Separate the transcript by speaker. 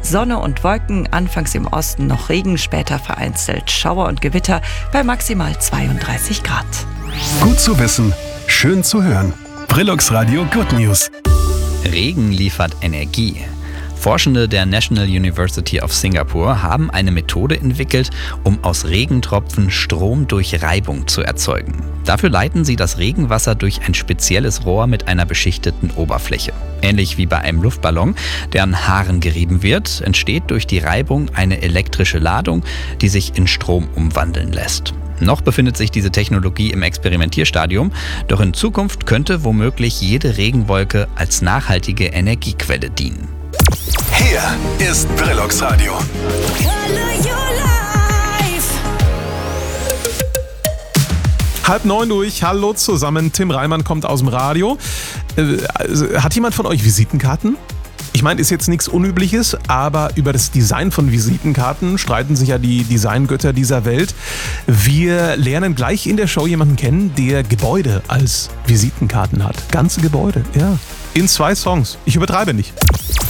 Speaker 1: Sonne und Wolken, anfangs im Osten noch Regen, später vereinzelt Schauer und Gewitter bei maximal 32 Grad.
Speaker 2: Gut zu wissen, schön zu hören. Brillux Radio Good News.
Speaker 3: Regen liefert Energie. Forschende der National University of Singapore haben eine Methode entwickelt, um aus Regentropfen Strom durch Reibung zu erzeugen. Dafür leiten sie das Regenwasser durch ein spezielles Rohr mit einer beschichteten Oberfläche. Ähnlich wie bei einem Luftballon, der an Haaren gerieben wird, entsteht durch die Reibung eine elektrische Ladung, die sich in Strom umwandeln lässt. Noch befindet sich diese Technologie im Experimentierstadium, doch in Zukunft könnte womöglich jede Regenwolke als nachhaltige Energiequelle dienen.
Speaker 2: Hier ist Brillux Radio.
Speaker 4: Halb 9 durch, hallo zusammen, Tim Reimann kommt aus dem Radio. Hat jemand von euch Visitenkarten? Ich meine, ist jetzt nichts Unübliches, aber über das Design von Visitenkarten streiten sich ja die Designgötter dieser Welt. Wir lernen gleich in der Show jemanden kennen, der Gebäude als Visitenkarten hat. Ganze Gebäude, ja. In 2 Songs. Ich übertreibe nicht.